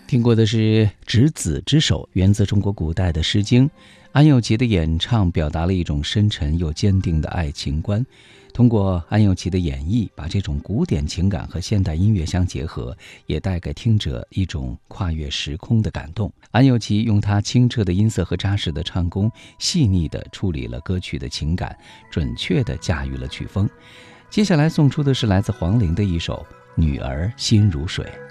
听过的是执子之手，源自中国古代的《诗经》。安又琪的演唱表达了一种深沉又坚定的爱情观，通过安又琪的演绎，把这种古典情感和现代音乐相结合，也带给听者一种跨越时空的感动。安又琪用她清澈的音色和扎实的唱功，细腻地处理了歌曲的情感，准确地驾驭了曲风。接下来送出的是来自黄龄的一首《女儿心如水》。